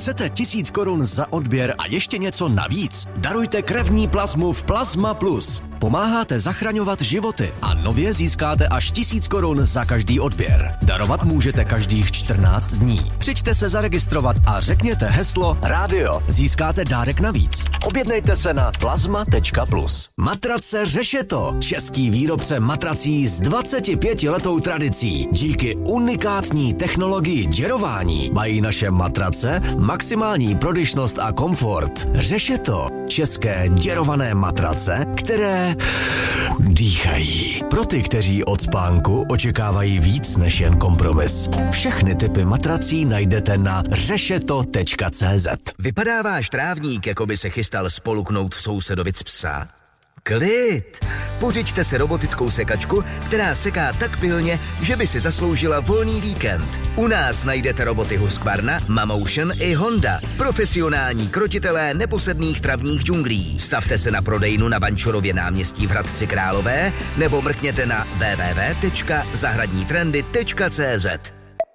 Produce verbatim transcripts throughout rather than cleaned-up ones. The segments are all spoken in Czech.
Chcete tisíc korun za odběr a ještě něco navíc? Darujte krevní plazmu v Plazma Plus. Pomáháte zachraňovat životy a nově získáte až tisíc korun za každý odběr. Darovat můžete každých čtrnáct dní. Přijďte se zaregistrovat a řekněte heslo rádio. Získáte dárek navíc. Objednejte se na plazma tečka plus. Matrace Řešeto. Český výrobce matrací s dvacetipětiletou tradicí. Díky unikátní technologii děrování mají naše matrace maximální prodyšnost a komfort. Řešeto. České děrované matrace, které dýchají. Pro ty, kteří od spánku očekávají víc než jen kompromis. Všechny typy matrací najdete na řešeto tečka cé zet. Vypadá váš trávník, jako by se chystal spoluknout sousedovic psa? Klid! Pořiďte si robotickou sekačku, která seká tak pilně, že by si zasloužila volný víkend. U nás najdete roboty Husqvarna, Mamotion i Honda. Profesionální krotitelé neposedných travních džunglí. Stavte se na prodejnu na Vančurově náměstí v Hradci Králové nebo mrkněte na w w w tečka zahradní trendy tečka cé zet.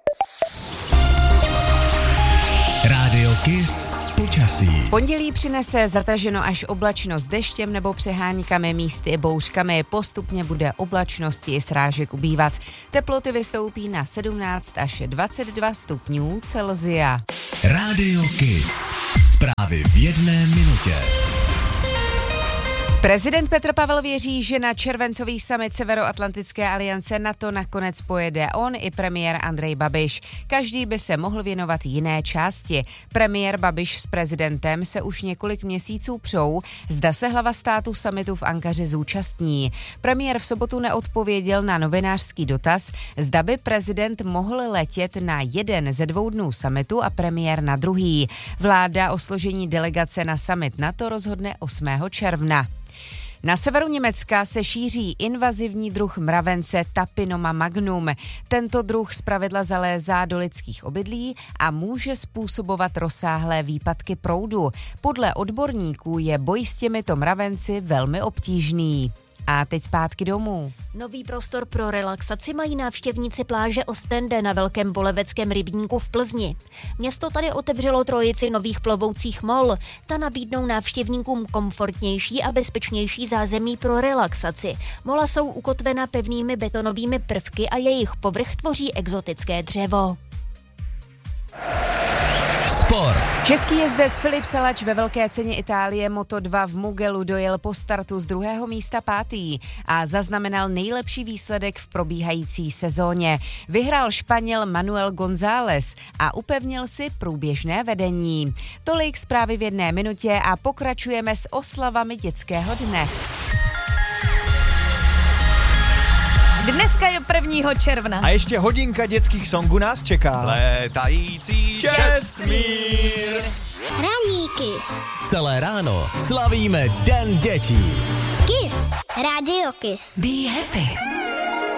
Rádio Kiss počasí. Pondělí přinese zataženo až oblačno s deštěm nebo přeháníkami, místy i bouřkami. Postupně bude oblačnosti i srážek ubývat. Teploty vystoupí na sedmnáct až dvacet dva stupňů Celsia. Rádio Kiss. Zprávy v jedné minutě. Prezident Petr Pavel věří, že na červencový summit Severoatlantické aliance NATO nakonec pojede on i premiér Andrej Babiš. Každý by se mohl věnovat jiné části. Premiér Babiš s prezidentem se už několik měsíců přou, zda se hlava státu summitu v Ankaře zúčastní. Premiér v sobotu neodpověděl na novinářský dotaz, zda by prezident mohl letět na jeden ze dvou dnů summitu a premiér na druhý. Vláda o složení delegace na summit NATO rozhodne osmého června. Na severu Německa se šíří invazivní druh mravence Tapinoma magnum. Tento druh zpravidla zalézá do lidských obydlí a může způsobovat rozsáhlé výpadky proudu. Podle odborníků je boj s těmito mravenci velmi obtížný. A teď zpátky domů. Nový prostor pro relaxaci mají návštěvníci pláže Ostende na Velkém Boleveckém rybníku v Plzni. Město tady otevřelo trojici nových plovoucích mol. Ta nabídnou návštěvníkům komfortnější a bezpečnější zázemí pro relaxaci. Mola jsou ukotvena pevnými betonovými prvky a jejich povrch tvoří exotické dřevo. Sport. Český jezdec Filip Salač ve velké ceně Itálie Moto dva v Mugellu dojel po startu z druhého místa pátý a zaznamenal nejlepší výsledek v probíhající sezóně. Vyhrál Španěl Manuel González a upevnil si průběžné vedení. Tolik zprávy v jedné minutě a pokračujeme s oslavami dětského dne. Dneska je prvního června. A ještě hodinka dětských songů nás čeká. Létající Čestmír. Ranní Kiss. Celé ráno slavíme Den dětí. Kiss. Radio Kiss. Be happy.